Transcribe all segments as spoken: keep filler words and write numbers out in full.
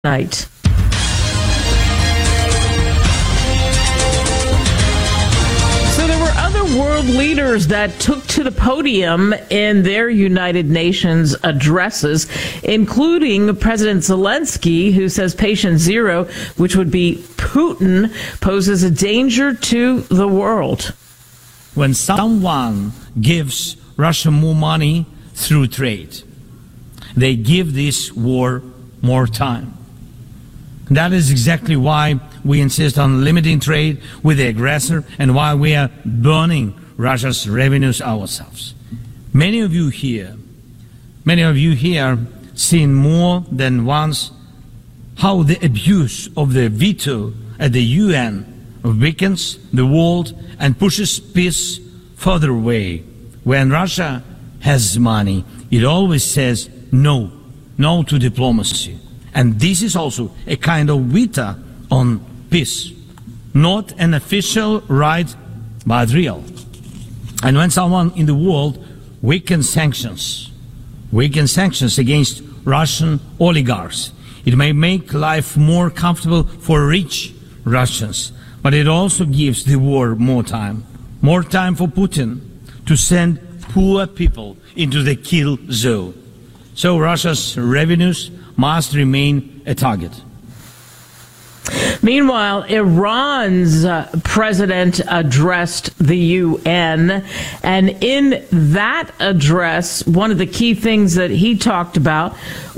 night. So there were other world leaders that took to the podium in their United Nations addresses, including President Zelensky, who says patient zero, which would be Putin, poses a danger to the world. When someone gives Russia more money through trade, they give this war more time. That is exactly why we insist on limiting trade with the aggressor and why we are burning Russia's revenues ourselves. Many of you here, many of you here seen more than once how the abuse of the veto at the U N weakens the world and pushes peace further away. When Russia has money, it always says no, no to diplomacy. And this is also a kind of veto on peace, not an official right, but real. And when someone in the world weakens sanctions, weakens sanctions against Russian oligarchs, it may make life more comfortable for rich Russians, but it also gives the war more time, more time for Putin to send poor people into the kill zone. So Russia's revenues must remain a target. Meanwhile, Iran's uh, president addressed the U N, and in that address, one of the key things that he talked about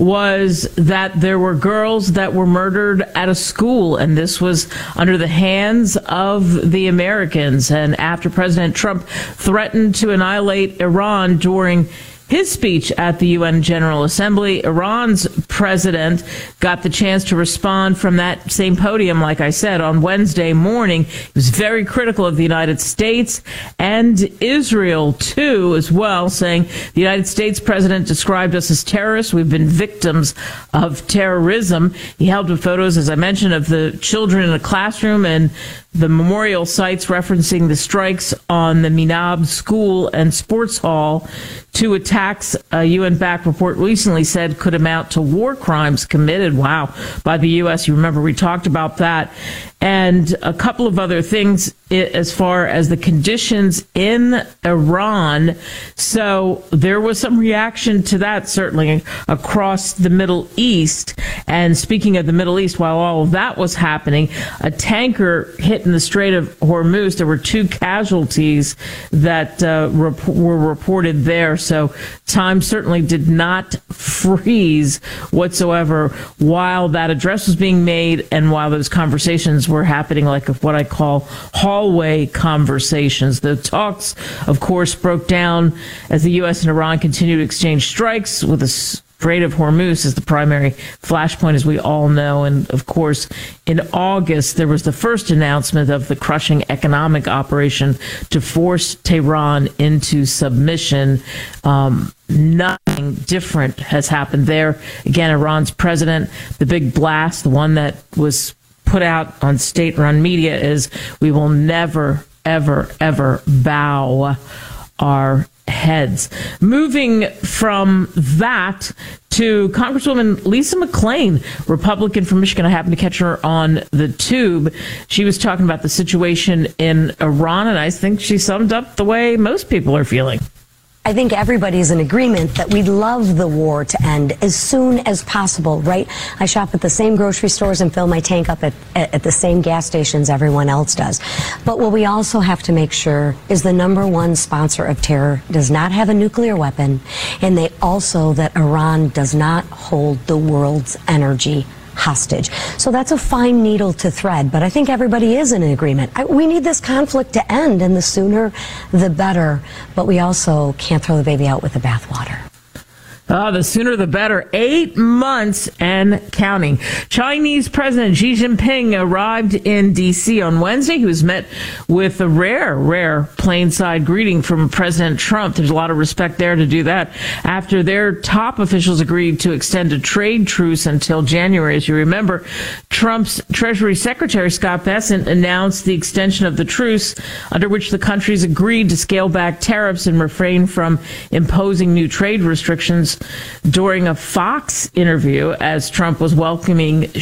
was that there were girls that were murdered at a school, and this was under the hands of the Americans. And after President Trump threatened to annihilate Iran during his speech at the U N General Assembly, Iran's president got the chance to respond from that same podium, like I said, on Wednesday morning. He was very critical of the United States and Israel, too, as well, saying the United States president described us as terrorists. We've been victims of terrorism. He held up photos, as I mentioned, of the children in a classroom and the memorial sites referencing the strikes on the Minab School and Sports Hall. Two attacks a U N-backed report recently said could amount to war crimes committed, wow, by the U S. You remember we talked about that. And a couple of other things as far as the conditions in Iran. So there was some reaction to that, certainly, across the Middle East. And speaking of the Middle East, while all of that was happening, a tanker hit in the Strait of Hormuz. There were two casualties that uh, rep- were reported there. So time certainly did not freeze whatsoever while that address was being made and while those conversations were happening, like what I call hallway conversations. The talks, of course, broke down as the U S and Iran continued to exchange strikes with the Strait of Hormuz as the primary flashpoint, as we all know. And, of course, in August, there was the first announcement of the crushing economic operation to force Tehran into submission. Um, nothing different has happened there. Again, Iran's president, the big blast, the one that was put out on state-run media, is we will never, ever, ever bow our heads. Moving from that to Congresswoman Lisa McClain, Republican from Michigan. I happened to catch her on the tube. She was talking about the situation in Iran, and I think she summed up the way most people are feeling. I think everybody's in agreement that we'd love the war to end as soon as possible, right? I shop at the same grocery stores and fill my tank up at, at, at the same gas stations everyone else does. But what we also have to make sure is the number one sponsor of terror does not have a nuclear weapon, and they also that Iran does not hold the world's energy hostage. So that's a fine needle to thread, but I think everybody is in agreement. I, we need this conflict to end, and the sooner the better, but we also can't throw the baby out with the bathwater. Oh, the sooner the better. Eight months and counting. Chinese President Xi Jinping arrived in D C on Wednesday. He was met with a rare, rare plainside greeting from President Trump. There's a lot of respect there to do that. After their top officials agreed to extend a trade truce until January. As you remember, Trump's Treasury Secretary Scott Bessent announced the extension of the truce, under which the countries agreed to scale back tariffs and refrain from imposing new trade restrictions during a Fox interview as Trump was welcoming